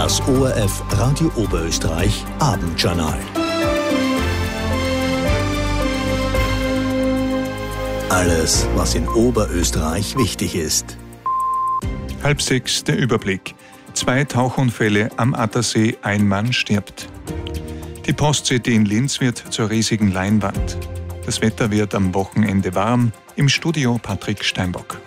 Das ORF Radio Oberösterreich Abendjournal. Alles, was in Oberösterreich wichtig ist. 5:30 der Überblick. 2 Tauchunfälle am Attersee, ein Mann stirbt. Die Post-City in Linz wird zur riesigen Leinwand. Das Wetter wird am Wochenende warm. Im Studio Patrick Steinbock.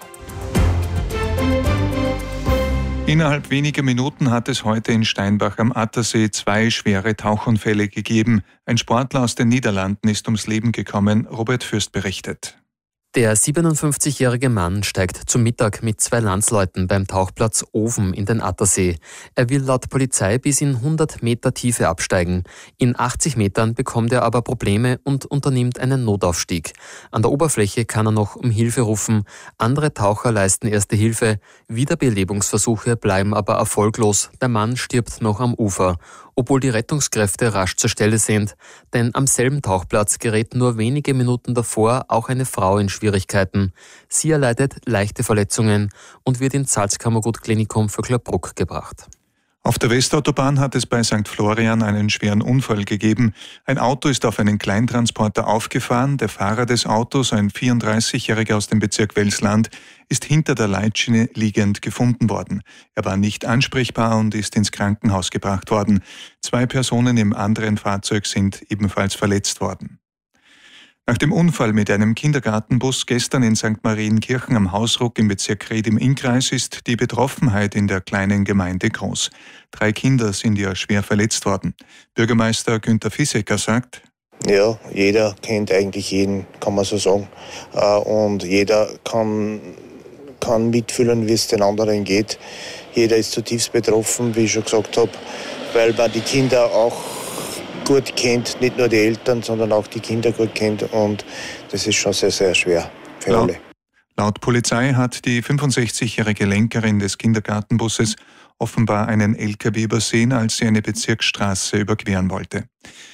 Innerhalb weniger Minuten hat es heute in Steinbach am Attersee 2 schwere Tauchunfälle gegeben. Ein Sportler aus den Niederlanden ist ums Leben gekommen. Robert Fürst berichtet. Der 57-jährige Mann steigt zum Mittag mit 2 Landsleuten beim Tauchplatz Ofen in den Attersee. Er will laut Polizei bis in 100 Meter Tiefe absteigen. In 80 Metern bekommt er aber Probleme und unternimmt einen Notaufstieg. An der Oberfläche kann er noch um Hilfe rufen. Andere Taucher leisten erste Hilfe. Wiederbelebungsversuche bleiben aber erfolglos. Der Mann stirbt noch am Ufer, obwohl die Rettungskräfte rasch zur Stelle sind. Denn am selben Tauchplatz gerät nur wenige Minuten davor auch eine Frau in Schwierigkeiten. Sie erleidet leichte Verletzungen und wird ins Salzkammergut-Klinikum Vöcklerbruck gebracht. Auf der Westautobahn hat es bei St. Florian einen schweren Unfall gegeben. Ein Auto ist auf einen Kleintransporter aufgefahren. Der Fahrer des Autos, ein 34-Jähriger aus dem Bezirk Welsland, ist hinter der Leitschiene liegend gefunden worden. Er war nicht ansprechbar und ist ins Krankenhaus gebracht worden. 2 Personen im anderen Fahrzeug sind ebenfalls verletzt worden. Nach dem Unfall mit einem Kindergartenbus gestern in St. Marienkirchen am Hausruck im Bezirk Ried im Innkreis ist die Betroffenheit in der kleinen Gemeinde groß. 3 Kinder sind ja schwer verletzt worden. Bürgermeister Günther Fissecker sagt: Ja, jeder kennt eigentlich jeden, kann man so sagen. Und jeder kann mitfühlen, wie es den anderen geht. Jeder ist zutiefst betroffen, wie ich schon gesagt habe, weil man die Kinder auch gut kennt, nicht nur die Eltern, sondern auch die Kinder gut kennt, und das ist schon sehr, sehr schwer für alle. Laut Polizei hat die 65-jährige Lenkerin des Kindergartenbusses offenbar einen LKW übersehen, als sie eine Bezirksstraße überqueren wollte.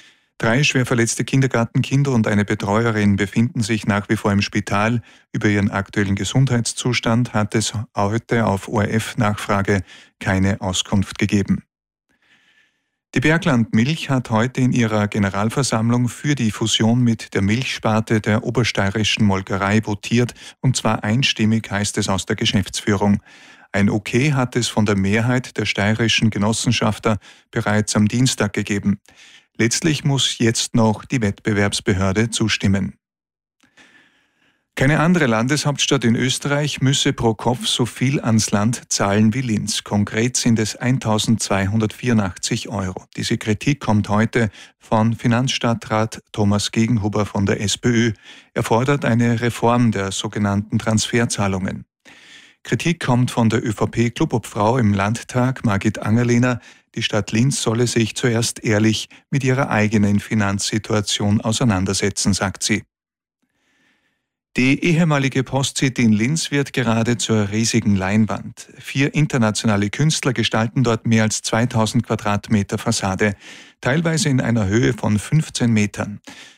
3 schwer verletzte Kindergartenkinder und eine Betreuerin befinden sich nach wie vor im Spital. Über ihren aktuellen Gesundheitszustand hat es heute auf ORF-Nachfrage keine Auskunft gegeben. Die Bergland Milch hat heute in ihrer Generalversammlung für die Fusion mit der Milchsparte der obersteirischen Molkerei votiert, und zwar einstimmig, heißt es aus der Geschäftsführung. Ein Okay hat es von der Mehrheit der steirischen Genossenschafter bereits am Dienstag gegeben. Letztlich muss jetzt noch die Wettbewerbsbehörde zustimmen. Keine andere Landeshauptstadt in Österreich müsse pro Kopf so viel ans Land zahlen wie Linz. Konkret sind es 1.284 €. Diese Kritik kommt heute von Finanzstadtrat Thomas Gegenhuber von der SPÖ. Er fordert eine Reform der sogenannten Transferzahlungen. Kritik kommt von der ÖVP-Clubobfrau im Landtag, Margit Angerlehner. Die Stadt Linz solle sich zuerst ehrlich mit ihrer eigenen Finanzsituation auseinandersetzen, sagt sie. Die ehemalige Post-City in Linz wird gerade zur riesigen Leinwand. 4 internationale Künstler gestalten dort mehr als 2000 Quadratmeter Fassade, teilweise in einer Höhe von 15 Metern.